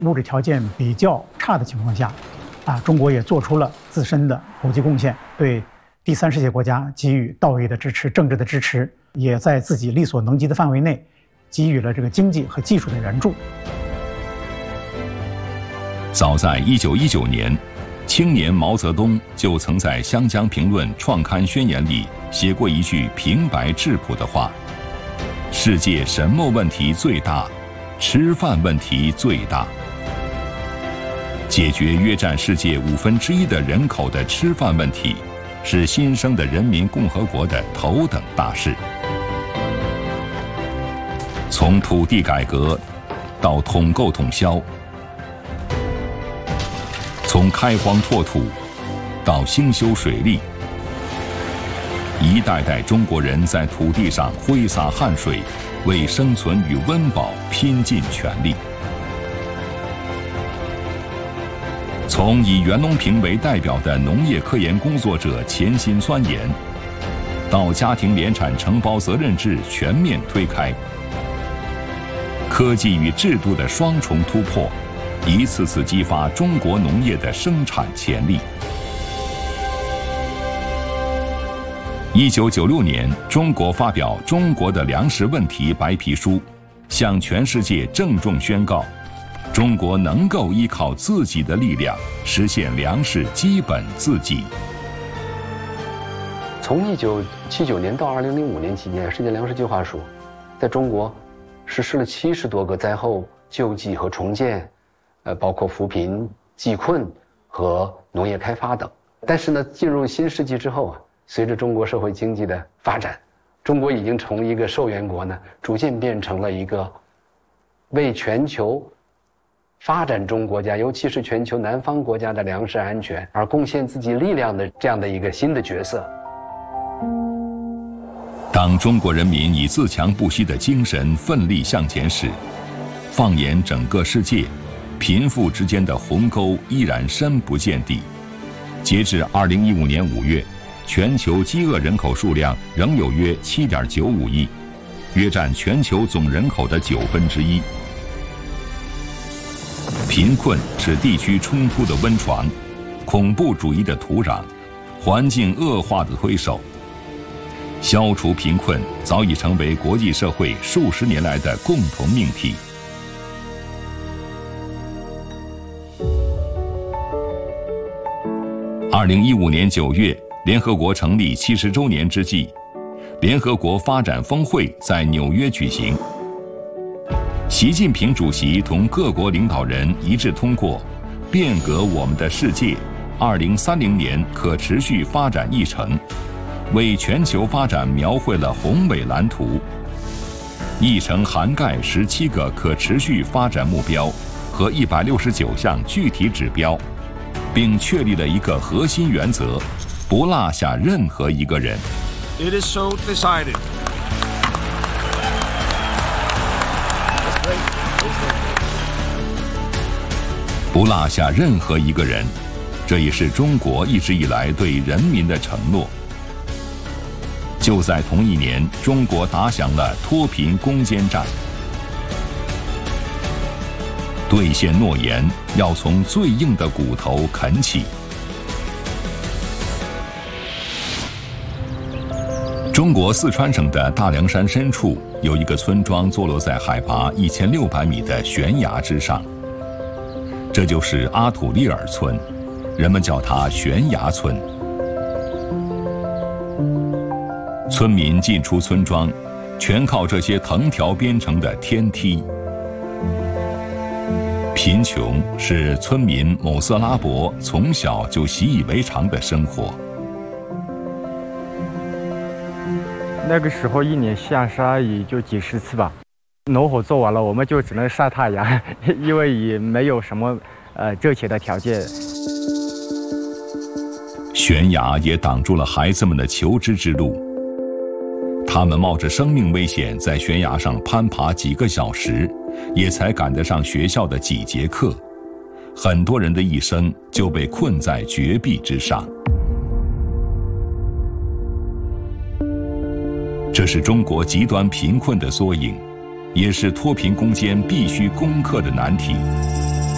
物质条件比较差的情况下，中国也做出了自身的国际贡献，对第三世界国家给予道义的支持、政治的支持，也在自己力所能及的范围内给予了这个经济和技术的援助。 早在1919年，青年毛泽东就曾在《湘江评论》创刊宣言里写过一句平白质朴的话：世界什么问题最大？吃饭问题最大。解决约占世界1/5的人口的吃饭问题，是新生的人民共和国的头等大事。从土地改革到统购统销，从开荒拓土到兴修水利，一代代中国人在土地上挥洒汗水，为生存与温饱拼尽全力。从以袁隆平为代表的农业科研工作者潜心钻研，到家庭联产承包责任制全面推开，科技与制度的双重突破，一次次激发中国农业的生产潜力。1996年，中国发表《中国的粮食问题白皮书》，向全世界郑重宣告，中国能够依靠自己的力量实现粮食基本自给。 从1979年到2005年期间，世界粮食计划署在中国实施了70多个灾后救济和重建，包括扶贫、济困和农业开发等。但是呢，进入新世纪之后随着中国社会经济的发展，中国已经从一个受援国呢，逐渐变成了一个为全球发展中国家，尤其是全球南方国家的粮食安全而贡献自己力量的这样的一个新的角色。 当中国人民以自强不息的精神奋力向前时，放眼整个世界，贫富之间的鸿沟依然深不见底。截至2015年5月，全球饥饿人口数量仍有约7.95亿，约占全球总人口的1/9。贫困是地区冲突的温床，恐怖主义的土壤，环境恶化的推手。消除贫困早已成为国际社会数十年来的共同命题。2015年9月，联合国成立70周年之际，联合国发展峰会在纽约举行。习近平主席同各国领导人一致通过《变革我们的世界2030年可持续发展议程》，为全球发展描绘了宏伟蓝图。议程涵盖17个可持续发展目标和169项具体指标，并确立了一个核心原则：不落下任何一个人。 It is so decided. 不落下任何一个人，这也是中国一直以来对人民的承诺。就在同一年，中国打响了脱贫攻坚战，兑现诺言要从最硬的骨头啃起。中国四川省的大凉山深处有一个村庄，坐落在海拔1600米的悬崖之上。这就是阿土利尔村，人们叫它悬崖村。村民进出村庄，全靠这些藤条编成的天梯。贫穷是村民某色拉伯从小就习以为常的生活。 那个时候一年下沙也就几十次吧。农活做完了，我们就只能晒太阳，因为也没有什么遮起的条件。 悬崖也挡住了孩子们的求知之路，他们冒着生命危险在悬崖上攀爬几个小时，也才赶得上学校的几节课。很多人的一生就被困在绝壁之上。这是中国极端贫困的缩影，也是脱贫攻坚必须攻克的难题。